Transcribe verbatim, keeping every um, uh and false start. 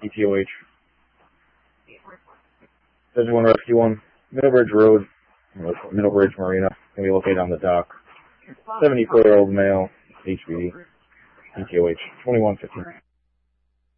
P T O H. There's one rescue one. Middlebridge Road, Middlebridge Marina. Can be located on the dock. seventy-four-year-old male, H B D, P T O H, twenty-one fifteen.